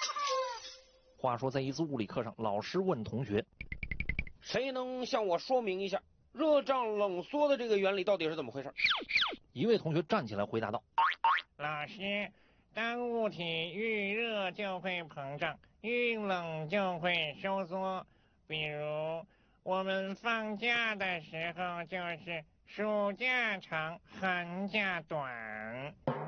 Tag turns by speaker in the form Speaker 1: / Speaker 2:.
Speaker 1: 话说在一次物理课上，老师问同学：
Speaker 2: 谁能向我说明一下热胀冷缩的这个原理到底是怎么回事？
Speaker 1: 一位同学站起来回答道：
Speaker 3: 老师，当物体遇热就会膨胀，遇冷就会收缩。比如我们放假的时候就是暑假长，寒假短。